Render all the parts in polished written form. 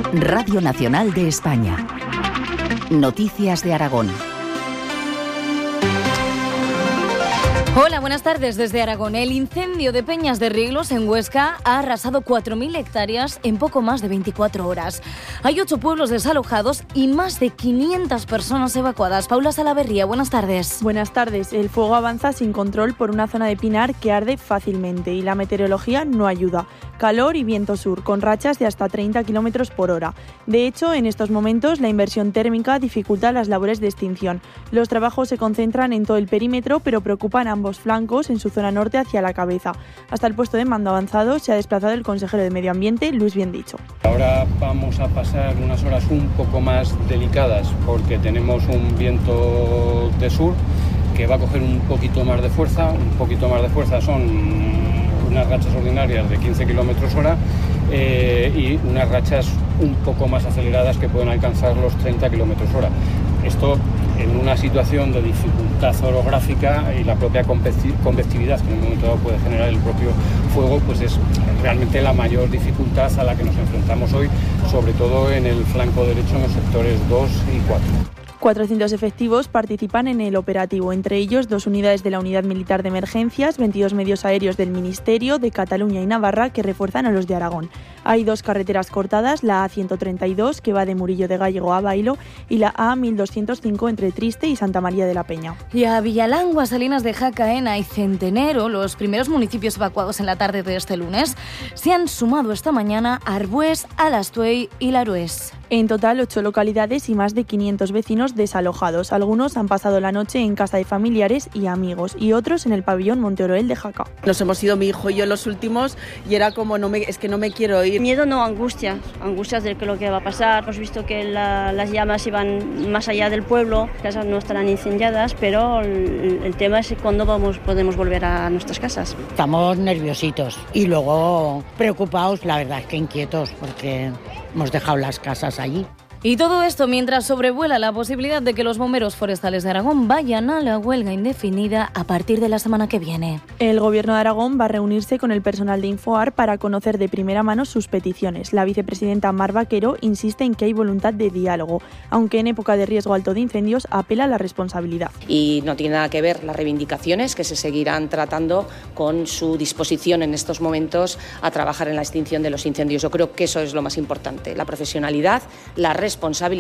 Radio Nacional de España. Noticias de Aragón. Hola, buenas tardes desde Aragón. El incendio de Peñas de Rieglos en Huesca ha arrasado 4.000 hectáreas en poco más de 24 horas. Hay 8 pueblos desalojados y más de 500 personas evacuadas. Paula Salaverría, buenas tardes. Buenas tardes. El fuego avanza sin control por una zona de pinar que arde fácilmente y la meteorología no ayuda. Calor y viento sur, con rachas de hasta 30 km por hora. De hecho, en estos momentos la inversión térmica dificulta las labores de extinción. Los trabajos se concentran en todo el perímetro, pero preocupan ambos flancos en su zona norte hacia la cabeza. Hasta el puesto de mando avanzado se ha desplazado el consejero de Medio Ambiente, Luis Biendicho. Ahora vamos a pasar unas horas un poco más delicadas porque tenemos un viento de sur que va a coger un poquito más de fuerza. Un poquito más de fuerza son unas rachas ordinarias de 15 km hora y unas rachas un poco más aceleradas que pueden alcanzar los 30 km hora. Esto en una situación de dificultad orográfica y la propia convectividad que en un momento dado puede generar el propio fuego, pues es realmente la mayor dificultad a la que nos enfrentamos hoy, sobre todo en el flanco derecho en los sectores 2 y 4. 400 efectivos participan en el operativo, entre ellos 2 unidades de la Unidad Militar de Emergencias, 22 medios aéreos del Ministerio, de Cataluña y Navarra, que refuerzan a los de Aragón. Hay 2 carreteras cortadas, la A132, que va de Murillo de Gállego a Bailo, y la A1205 entre Triste y Santa María de la Peña. Y a Villalangua, Salinas de Jacaena y Centenero, los primeros municipios evacuados en la tarde de este lunes, se han sumado esta mañana a Arbués, Alastuey y Larués. En total, 8 localidades y más de 500 vecinos desalojados. Algunos han pasado la noche en casa de familiares y amigos y otros en el pabellón Monteoroel de Jaca. Nos hemos ido mi hijo y yo los últimos y era como, no me quiero ir. Miedo no, angustias de lo que va a pasar. Hemos visto que las llamas iban más allá del pueblo, las casas no estarán incendiadas, pero el tema es cuándo podemos volver a nuestras casas. Estamos nerviositos y luego preocupados, la verdad es que inquietos, porque hemos dejado las casas allí. Y todo esto mientras sobrevuela la posibilidad de que los bomberos forestales de Aragón vayan a la huelga indefinida a partir de la semana que viene. El Gobierno de Aragón va a reunirse con el personal de Infoar para conocer de primera mano sus peticiones. La vicepresidenta Mar Vaquero insiste en que hay voluntad de diálogo, aunque en época de riesgo alto de incendios apela a la responsabilidad. Y no tiene nada que ver las reivindicaciones que se seguirán tratando con su disposición en estos momentos a trabajar en la extinción de los incendios. Yo creo que eso es lo más importante, la profesionalidad, la responsabilidad.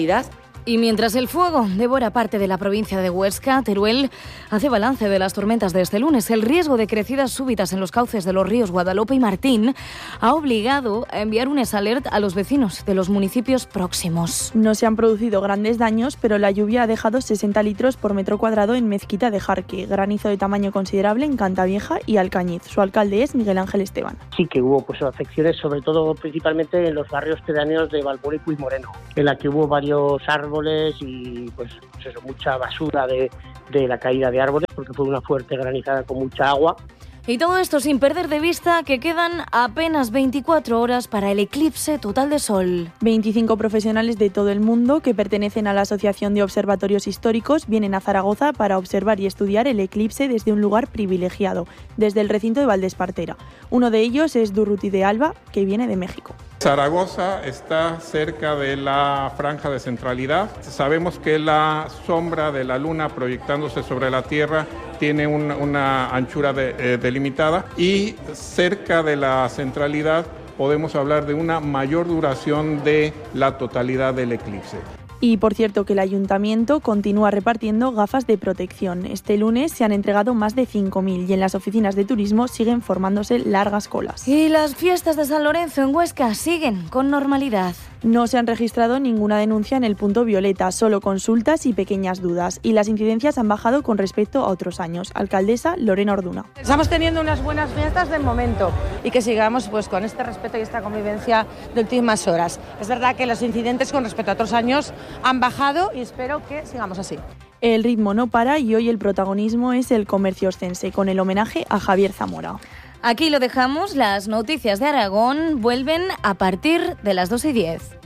Y mientras el fuego devora parte de la provincia de Huesca, Teruel hace balance de las tormentas de este lunes. El riesgo de crecidas súbitas en los cauces de los ríos Guadalupe y Martín ha obligado a enviar un alert a los vecinos de los municipios próximos. No se han producido grandes daños, pero la lluvia ha dejado 60 litros por metro cuadrado en Mezquita de Jarque, granizo de tamaño considerable en Cantavieja y Alcañiz. Su alcalde es Miguel Ángel Esteban. Sí que hubo afecciones, sobre todo principalmente en los barrios pedáneos de Valbólico y Moreno, en la que hubo varios árboles y mucha basura de la caída de árboles, porque fue una fuerte granizada con mucha agua. Y todo esto sin perder de vista que quedan apenas 24 horas para el eclipse total de sol. 25 profesionales de todo el mundo que pertenecen a la Asociación de Observatorios Históricos vienen a Zaragoza para observar y estudiar el eclipse desde un lugar privilegiado, desde el recinto de Valdespartera. Uno de ellos es Durruti de Alba, que viene de México. Zaragoza está cerca de la franja de centralidad. Sabemos que la sombra de la luna proyectándose sobre la Tierra tiene una anchura delimitada y cerca de la centralidad podemos hablar de una mayor duración de la totalidad del eclipse. Y por cierto que el Ayuntamiento continúa repartiendo gafas de protección. Este lunes se han entregado más de 5.000 y en las oficinas de turismo siguen formándose largas colas. Y las fiestas de San Lorenzo en Huesca siguen con normalidad. No se han registrado ninguna denuncia en el punto violeta, solo consultas y pequeñas dudas. Y las incidencias han bajado con respecto a otros años. Alcaldesa Lorena Orduna. Estamos teniendo unas buenas fiestas del momento y que sigamos con este respeto y esta convivencia de últimas horas. Es verdad que los incidentes con respecto a otros años han bajado y espero que sigamos así. El ritmo no para y hoy el protagonismo es el comercio oscense, con el homenaje a Javier Zamora. Aquí lo dejamos, las noticias de Aragón vuelven a partir de las 2:10.